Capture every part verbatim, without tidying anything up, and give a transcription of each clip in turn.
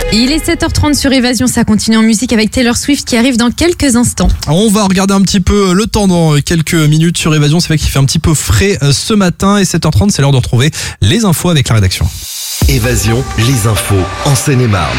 Et il est sept heures trente sur Évasion, ça continue en musique avec Taylor Swift qui arrive dans quelques instants. Alors on va regarder un petit peu le temps dans quelques minutes sur Évasion. C'est vrai qu'il fait un petit peu frais ce matin et sept heures trente, c'est l'heure de retrouver les infos avec la rédaction. Évasion, les infos en Seine-et-Marne.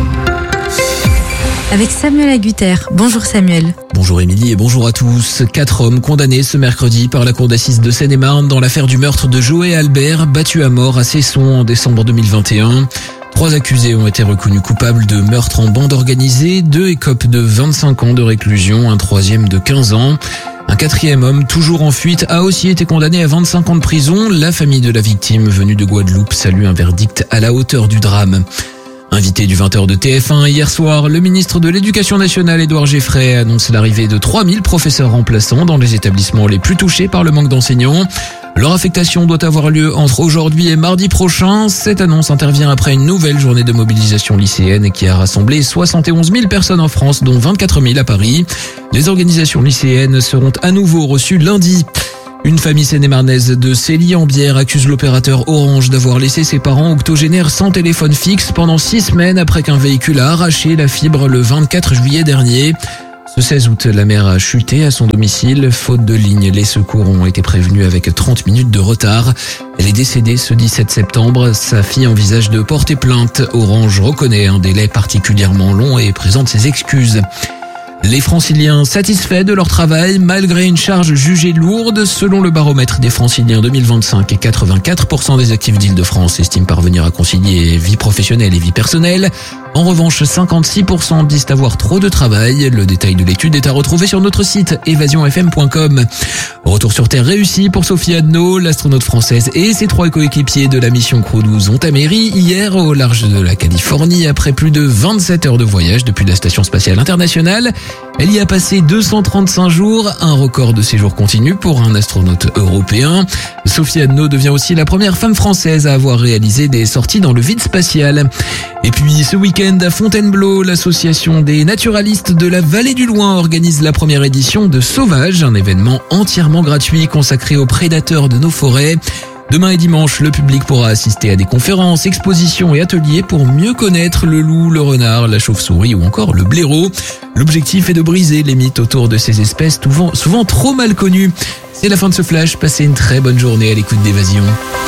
Avec Samuel Agutter. Bonjour Samuel. Bonjour Émilie et bonjour à tous. Quatre hommes condamnés ce mercredi par la cour d'assises de Seine-et-Marne dans l'affaire du meurtre de Joey Albert, battu à mort à Cesson en décembre deux mille vingt et un. Trois accusés ont été reconnus coupables de meurtre en bande organisée, deux écopent de vingt-cinq ans de réclusion, un troisième de quinze ans. Un quatrième homme, toujours en fuite, a aussi été condamné à vingt-cinq ans de prison. La famille de la victime, venue de Guadeloupe, salue un verdict à la hauteur du drame. Invité du vingt heures de T F un hier soir, le ministre de l'Éducation nationale, Édouard Geffray, annonce l'arrivée de trois mille professeurs remplaçants dans les établissements les plus touchés par le manque d'enseignants. Leur affectation doit avoir lieu entre aujourd'hui et mardi prochain. Cette annonce intervient après une nouvelle journée de mobilisation lycéenne qui a rassemblé soixante et onze mille personnes en France, dont vingt-quatre mille à Paris. Les organisations lycéennes seront à nouveau reçues lundi. Une famille seine-et-marnaise de Célie-en-Bière accuse l'opérateur Orange d'avoir laissé ses parents octogénaires sans téléphone fixe pendant six semaines après qu'un véhicule a arraché la fibre le vingt-quatre juillet dernier. Ce seize août, la mère a chuté à son domicile. Faute de ligne, les secours ont été prévenus avec trente minutes de retard. Elle est décédée ce dix-sept septembre. Sa fille envisage de porter plainte. Orange reconnaît un délai particulièrement long et présente ses excuses. Les Franciliens satisfaits de leur travail malgré une charge jugée lourde. Selon le baromètre des Franciliens deux mille vingt-cinq, quatre-vingt-quatre pour cent des actifs d'Île-de-France estiment parvenir à concilier vie professionnelle et vie personnelle. En revanche, cinquante-six pour cent disent avoir trop de travail. Le détail de l'étude est à retrouver sur notre site évasion f m point com. Retour sur Terre réussi pour Sophie Adno, l'astronaute française et ses trois coéquipiers de la mission Crew douze ont atterri hier au large de la Californie après plus de vingt-sept heures de voyage depuis la Station Spatiale Internationale. Elle y a passé deux cent trente-cinq jours, un record de séjour continu pour un astronaute européen. Sophie Adno devient aussi la première femme française à avoir réalisé des sorties dans le vide spatial. Et puis ce week-end à Fontainebleau, l'association des naturalistes de la Vallée du Loing organise la première édition de Sauvage, un événement entièrement gratuit consacré aux prédateurs de nos forêts. Demain et dimanche, le public pourra assister à des conférences, expositions et ateliers pour mieux connaître le loup, le renard, la chauve-souris ou encore le blaireau. L'objectif est de briser les mythes autour de ces espèces souvent, souvent trop mal connues. C'est la fin de ce flash, passez une très bonne journée à l'écoute d'Évasion.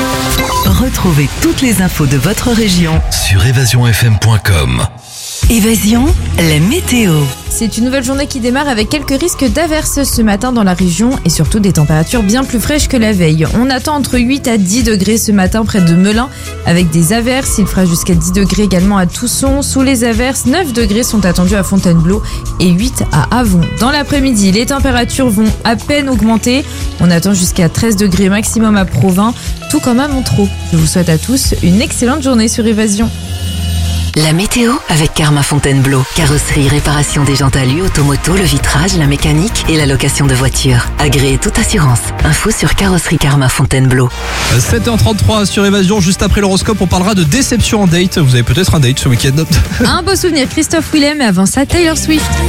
Retrouvez toutes les infos de votre région Sur évasion f m point com. Évasion, la météo. C'est une nouvelle journée qui démarre avec quelques risques d'averses ce matin dans la région et surtout des températures bien plus fraîches que la veille. On attend entre huit à dix degrés ce matin près de Melun avec des averses. Il fera jusqu'à dix degrés également à Tousson. Sous les averses, neuf degrés sont attendus à Fontainebleau et huit à Avon. Dans l'après-midi, les températures vont à peine augmenter. On attend jusqu'à treize degrés maximum à Provins, tout comme à Montereau. Je vous souhaite à tous une excellente journée sur Évasion. La météo avec Karma Fontainebleau. Carrosserie, réparation des jantes alu, automoto, le vitrage, la mécanique et la location de voitures. Agréez toute assurance. Info sur Carrosserie Karma Fontainebleau. sept heures trente-trois sur Évasion, juste après l'horoscope, on parlera de déception en date. Vous avez peut-être un date ce week-end. Un beau souvenir, Christophe Willem, et avant ça, Taylor Swift.